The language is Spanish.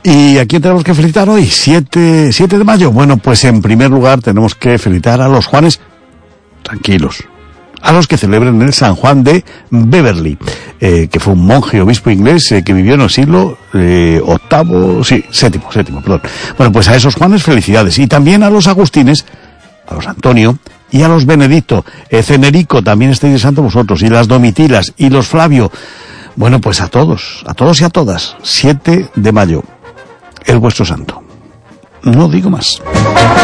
¿Y a quién tenemos que felicitar hoy? 7 de mayo. Bueno, pues en primer lugar tenemos que felicitar a los Juanes, tranquilos, a los que celebran el San Juan de Beverly, que fue un monje obispo inglés que vivió en el siglo séptimo, perdón. Bueno, pues a esos Juanes felicidades. Y también a los Agustines, a los Antonio y a los Benedicto. Cenerico, también estáis de santo vosotros, y las Domitilas y los Flavio. Bueno, pues a todos y a todas. 7 de mayo, el vuestro santo. No digo más.